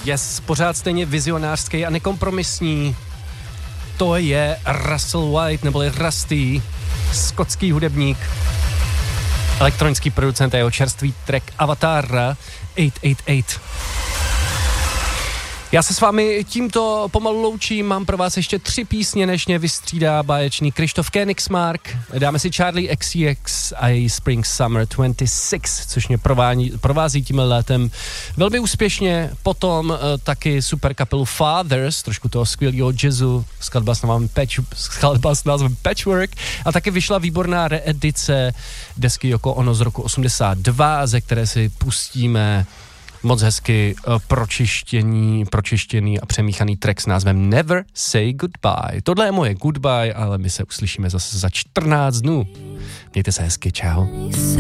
Yes, pořád stejně vizionářský a nekompromisní. To je Russell White, neboli Rusty, skotský hudebník, elektronický producent a jeho čerstvý track Avatar 888. Já se s vámi tímto pomalu loučím, mám pro vás ještě 3 písně, než mě vystřídá báječný Krištof Königsmark. Dáme si Charlie XCX a Spring Summer 26, což mě provází tím létem velmi úspěšně. Potom taky super kapelu Fathers, trošku toho skvělého jazzu, skladba s názvem Patchwork. A taky vyšla výborná reedice desky Yoko Ono z roku 82, ze které si pustíme moc hezky pročištěný a přemíchaný track s názvem Never Say Goodbye. Tohle je moje goodbye, ale my se uslyšíme zase za 14 dnů. Mějte se hezky, čau.